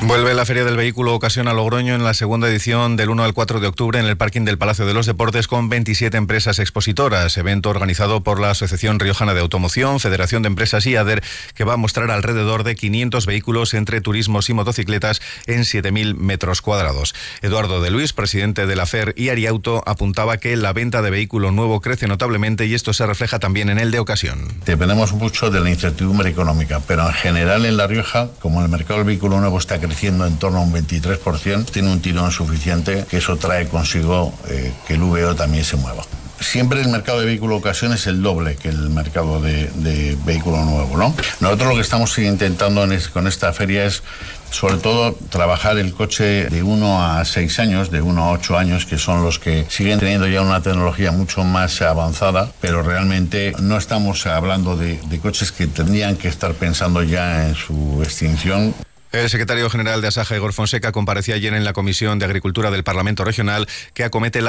Vuelve la Feria del Vehículo Ocasión a Logroño en la segunda edición del 1 al 4 de octubre en el parking del Palacio de los Deportes con 27 empresas expositoras. Evento organizado por la Asociación Riojana de Automoción, Federación de Empresas y ADER, que va a mostrar alrededor de 500 vehículos entre turismos y motocicletas en 7.000 metros cuadrados. Eduardo de Luis, presidente de la FER y Ariauto, apuntaba que la venta de vehículo nuevo crece notablemente y esto se refleja también en el de ocasión. Dependemos mucho de la incertidumbre económica, pero en general en La Rioja, como el mercado del vehículo nuevo está creciendo en torno a un 23%, tiene un tirón suficiente que eso trae consigo que el VO también se mueva. Siempre el mercado de vehículo ocasión es el doble que el mercado de vehículo nuevo, ¿no? Nosotros lo que estamos intentando con esta feria es sobre todo trabajar el coche de 1 a 6 años, de 1 a 8 años, que son los que siguen teniendo ya una tecnología mucho más avanzada, pero realmente no estamos hablando de coches que tendrían que estar pensando ya en su extinción. El secretario general de Asaja, Igor Fonseca, comparecía ayer en la Comisión de Agricultura del Parlamento Regional, que acomete la